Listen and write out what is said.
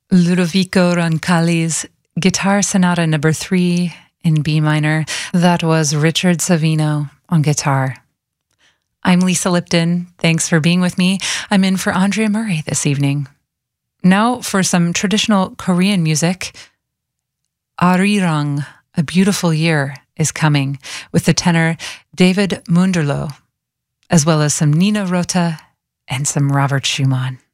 Ludovico Roncalli's Guitar Sonata No. 3 in B minor. That was Richard Savino on guitar. I'm Lisa Lipton. Thanks for being with me. I'm in for Andrea Murray this evening. Now for some traditional Korean music. Arirang, A Beautiful Year, is coming with the tenor David Munderloh, as well as some Nina Rota and some Robert Schumann.